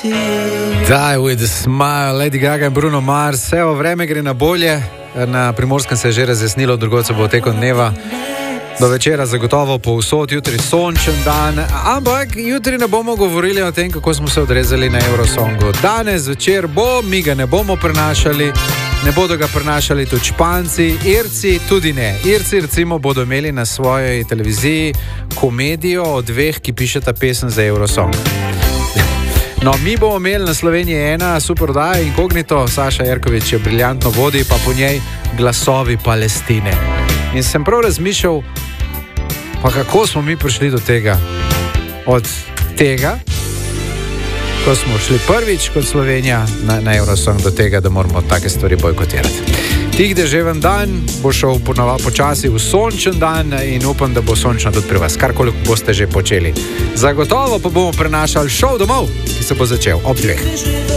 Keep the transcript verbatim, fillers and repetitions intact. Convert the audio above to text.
Die with a smile, Lady Gaga in Bruno Mars. Evo, vreme gre na bolje. Na Primorskem se je že razjasnilo, drugod se bo tekom dneva. Do večera zagotovo povsod, jutri sončen dan, ampak jutri ne bomo govorili o tem, kako smo se odrezali na Eurosongu. Danes večer bo, mi ga ne bomo prenašali, ne bodo ga prenašali tudi Španci, Irci tudi ne. Irci recimo bodo imeli na svoji televiziji komedijo o dveh, ki pišeta pesem za Eurosong. No, mi bomo imeli na Sloveniji ena super oddaja Inkognito, Saša Jerkovič je briljantno vodi, pa po njej Glasovi Palestine. In sem prav razmišljal, pa kako smo mi prišli do tega. Od tega, ko smo šli prvič kot Slovenija na, na Eurosong, do tega, da moramo take stvari bojkotirati. Tih deževen dan bo šel počasi v sončen dan in upam, da bo sončno tudi pri vas, karkoli boste že počeli. Zagotovo pa bomo prenašali šov domov, ki se bo začel ob dveh.